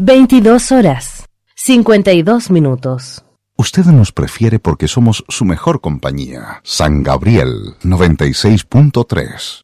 22:52. Usted nos prefiere porque somos su mejor compañía. San Gabriel 96.3.